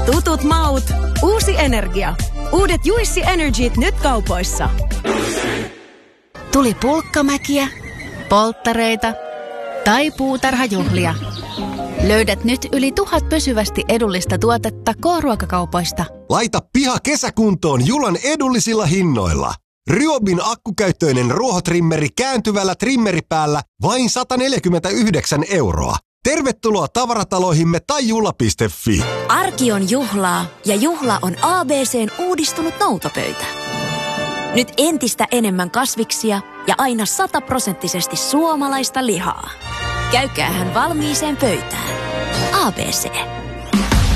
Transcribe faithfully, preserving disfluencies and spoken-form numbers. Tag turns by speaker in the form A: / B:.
A: Tutut maut, uusi energia. Uudet Juissi Energyt nyt kaupoissa.
B: Tuli pulkkamäkiä, polttareita tai puutarhajuhlia. Löydät nyt yli tuhat pysyvästi edullista tuotetta K-ruokakaupoista.
C: Laita piha kesäkuntoon Julan edullisilla hinnoilla. Ryobin akkukäyttöinen ruohotrimmeri kääntyvällä trimmeripäällä vain sata neljäkymmentäyhdeksän euroa. Tervetuloa tavarataloihimme tai jula piste fi.
A: Arki on juhlaa ja juhla on A B C:n uudistunut noutopöytä. Nyt entistä enemmän kasviksia ja aina sataprosenttisesti suomalaista lihaa. Käykäähän valmiiseen pöytään. A B C.